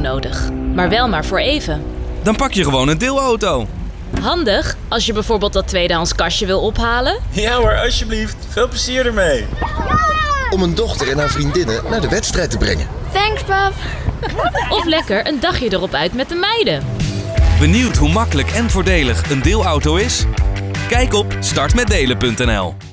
nodig. Maar wel maar voor even. Dan pak je gewoon een deelauto. Handig als je bijvoorbeeld dat tweedehands kastje wil ophalen. Ja hoor, alsjeblieft. Veel plezier ermee. Om een dochter en haar vriendinnen naar de wedstrijd te brengen. Thanks, pap. Of lekker een dagje erop uit met de meiden. Benieuwd hoe makkelijk en voordelig een deelauto is? Kijk op startmetdelen.nl.